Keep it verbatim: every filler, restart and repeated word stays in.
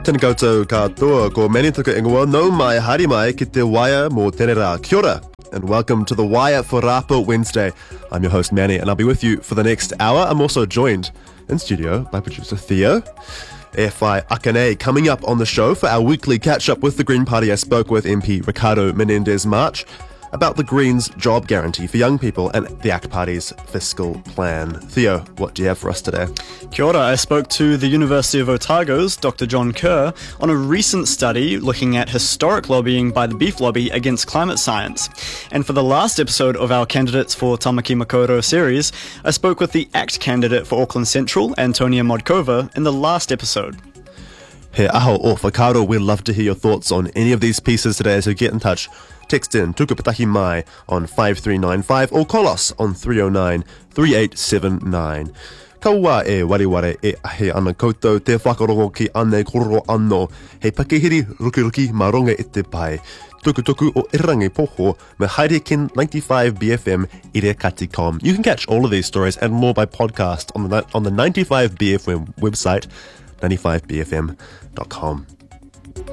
Tēnā koutou katoa, ko meni tuku ingoa, no mai haere mai ki te waia mō tēnei rā. Kia ora, and welcome to the Wire for Rapa Wednesday. I'm your host Manny, and I'll be with you for the next hour. I'm also joined in studio by producer Theo. E whai Akane coming up on the show for our weekly catch-up with the Green Party. I spoke with M P Ricardo Menendez-March about the Greens job guarantee for young people and the ACT Party's fiscal plan. Theo, what do you have for us today? Kia ora. I spoke to the University of Otago's Doctor John Kerr on a recent study looking at historic lobbying by the beef lobby against climate science. And for the last episode of our Candidates for Tamaki Makaurau series, I spoke with the ACT candidate for Auckland Central, Antonia Modkova, in the last episode. He aho o whakaaro, we'd love to hear your thoughts on any of these pieces today, so get in touch. Text in Tuku Patahi Mai on five three nine five or call us on three oh nine, three eight seven nine. Kaua e wariware e ahe ana koutou te whakarongo ki ane kororo anō. Hei pakehiri ruki-ruki maronga e te pai. Tuku-tuku o Irangi Poho me haere kin ninety-five B F M ire kati com. You can catch all of these stories and more by podcast on the, on the ninety-five B F M website, ninety-five B F M dot com.